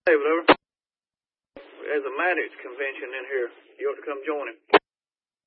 Hey, whatever. There's a Maddox convention in here. You ought to come join him.